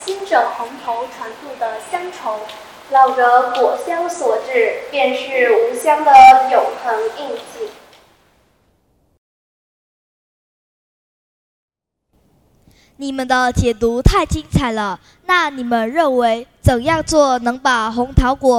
新者红头传入的乡愁，烙着果香所致，便是吾乡的永恒印记。 你们的解读太精彩了，那你们认为怎样做能把红桃果